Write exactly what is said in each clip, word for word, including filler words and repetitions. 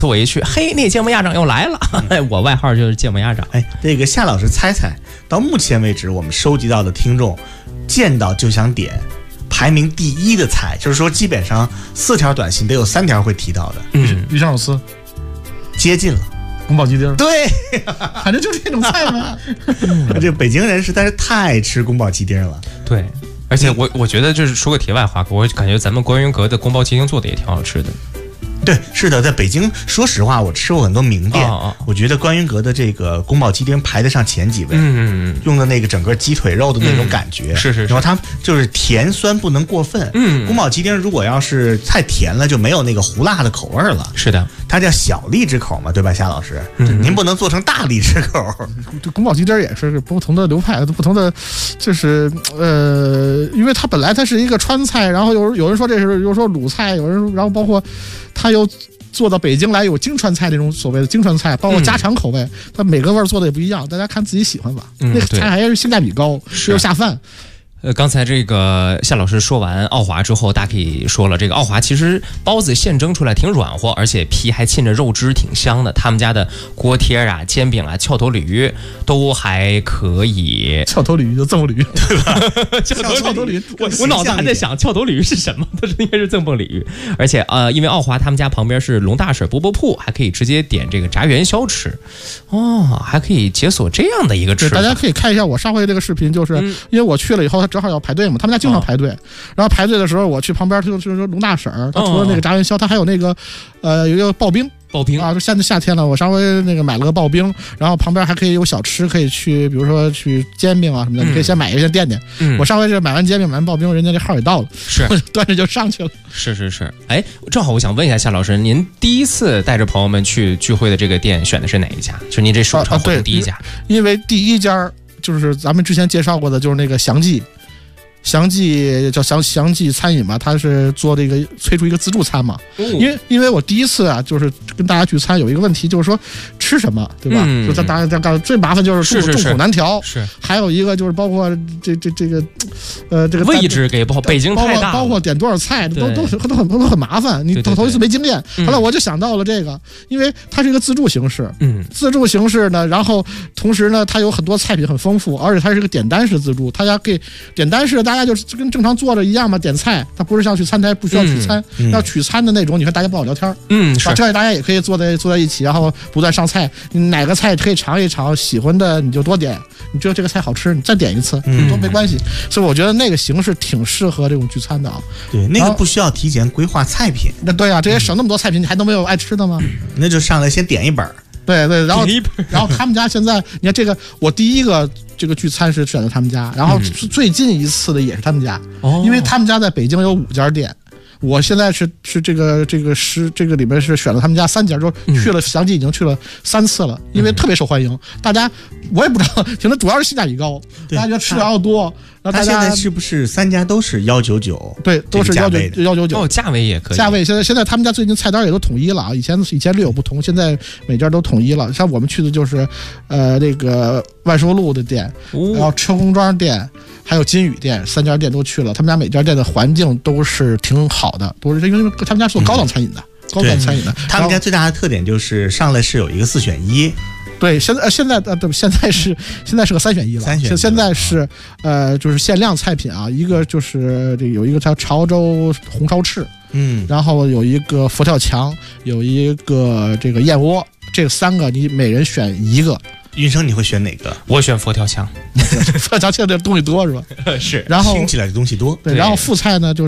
我一去，嘿，那芥末鸭掌又来了，嗯、我外号就是芥末鸭掌。 哎，这个夏老师猜猜，到目前为止我们收集到的听众见到就想点排名第一的菜，就是说基本上四条短信得有三条会提到的。 嗯，鱼香肉丝接近了。 宫保鸡丁， 对， 反正就是这种菜嘛。 这北京人实在是太爱吃宫保鸡丁了。 对，而且我我觉得就是说个题外话，我感觉咱们关云阁的宫保鸡丁做的也挺好吃的。 对，是的，在北京，说实话，我吃过很多名店，哦哦我觉得关云阁的这个宫保鸡丁排得上前几位。嗯嗯用的那个整个鸡腿肉的那种感觉， 嗯、是是是。 然后它就是甜酸不能过分。嗯，宫保鸡丁如果要是太甜了，就没有那个胡辣的口味了。 是的， 它叫小荔枝口嘛，对吧，夏老师？嗯，您不能做成大荔枝口。 这宫保鸡丁也是不同的流派，不同的，就是呃，因为它本来它是一个川菜，然后有有人说这是，有说鲁菜，有人然后包括它又做到北京来有京川菜这种所谓的京川菜，包括家常口味，它、嗯、每个味儿做的也不一样，大家看自己喜欢吧。嗯、那个菜还是性价比高，又下饭。 呃，刚才这个夏老师说完奥华之后，大家可以说了，这个奥华其实包子现蒸出来挺软和，而且皮还浸着肉汁，挺香的。他们家的锅贴啊、煎饼啊、翘头鲤鱼都还可以。 翘头鲤鱼就赠鲤鱼，对吧？ 翘头鲤鱼，我我脑子还在想翘头鲤鱼是什么，但是应该是赠蹦鲤鱼。而且呃，因为奥华他们家旁边是龙大婶饽饽铺，还可以直接点这个炸元宵吃。哦，还可以解锁这样的一个吃法。 大家可以看一下我上回这个视频，就是、嗯、因为我去了以后，正好要排队嘛，他们家经常排队。哦、然后排队的时候，我去旁边就就是说龙大婶儿，他除了那个炸元宵，他还有那个呃有一个刨冰。 刨冰啊，就现在夏天了，我稍微那个买了个刨冰，然后旁边还可以有小吃，可以去，比如说去煎饼啊什么的，嗯、你可以先买一些垫垫。嗯、我上回是买完煎饼，买完刨冰，人家这号也到了， 是端着就上去了。 是是是，哎，正好我想问一下夏老师，您第一次带着朋友们去聚会的这个店选的是哪一家？就是您这首场活动第一家、啊啊？ 因为第一家就是咱们之前介绍过的，就是那个祥记。祥记叫祥祥记餐饮嘛，它是做这个推出一个自助餐嘛。嗯、因为因为我第一次啊，就是跟大家聚餐有一个问题，就是说吃什么，对吧？嗯、就咱大家大家最麻烦就是众众口难调。 是， 还有一个就是包括这这这个，呃，这个位置给不好，北京太大， 包括包括点多少菜都都都很都很麻烦。你头头一次没经验，后来我就想到了这个，因为它是一个自助形式。嗯，自助形式呢，然后同时呢，它有很多菜品很丰富，而且它是一个点单式自助，大家可以点单式的。大家就是跟正常坐着一样嘛，点菜，它不是像去餐台不需要取餐，嗯、要取餐的那种，你看大家不好聊天， 嗯，是， 这样大家也可以坐在坐在一起，然后不断上菜，你哪个菜可以尝一尝，喜欢的你就多点，你觉得这个菜好吃，你再点一次，嗯、都没关系。所以我觉得那个形式挺适合这种聚餐的啊。 对，那个不需要提前规划菜品。 那对啊，这也省那么多菜品，你还都没有爱吃的吗？ 嗯、那就上来先点一本。 对对，然后然后他们家现在，你看这个，我第一个这个聚餐是选择他们家，然后最近一次的也是他们家，嗯、因为他们家在北京有五家店，我现在是是这个这个是这个里面是选了他们家三家，就去了详细已经去了三次了，因为特别受欢迎，大家我也不知道，可能主要是性价比高，大家觉得吃的要多。 他现在是不是三家都是幺九九？ 对，都是幺九幺九九。 哦，价位也可以。 价位现在现在他们家最近菜单也都统一了啊，以前以前略有不同，现在每家都统一了。像我们去的就是，呃，那个万寿路的店，哦、然后车公庄店，还有金宇店，三家店都去了。他们家每家店的环境都是挺好的，都是因为他们家是做高档餐饮的，嗯、高档餐饮的。 他们家最大的特点就是上来是有一个四选一。 对，现在现在呃，对，现在是现在是个三选一了。 三选一。 现在是呃，就是限量菜品啊，一个就是这有一个叫潮州红烧翅，嗯，然后有一个佛跳墙，有一个这个燕窝，这三个你每人选一个。 云生你会选哪个？ 我选佛跳墙。 佛跳墙现在东西多是吧？ 是。 然后听起来的东西多。 对，然后副菜呢就是，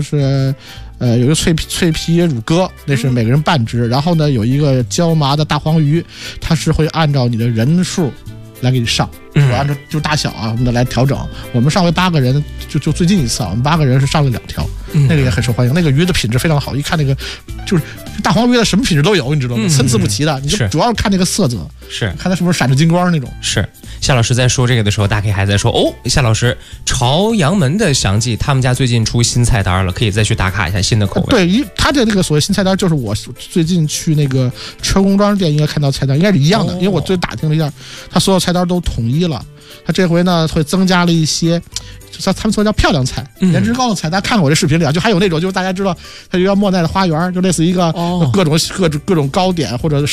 呃，有一个脆皮脆皮乳鸽，那是每个人半只。嗯、然后呢有一个椒麻的大黄鱼，它是会按照你的人数来给你上，嗯、按照就大小啊什么的来调整。我们上回八个人，就就最近一次啊，我们八个人是上了两条，嗯、那个也很受欢迎。那个鱼的品质非常好，一看那个就是大黄鱼的什么品质都有，你知道吗？嗯、参差不齐的，你就主要是看那个色泽。 是， 看它是不是闪着金光那种。 是，夏老师在说这个的时候，大概还在说哦，夏老师朝阳门的祥记，他们家最近出新菜单了，可以再去打卡一下新的口味。 对，一他的那个所谓新菜单，就是我最近去那个车公庄店应该看到菜单，应该是一样的，哦、因为我最打听了一下，他所有菜单都统一一了。它这回呢会增加了一些，他他们说叫漂亮菜，颜值高的菜。大家看过我这视频里啊，就还有那种就是大家知道，它就叫莫奈的花园，就类似一个各种各种各种糕点或者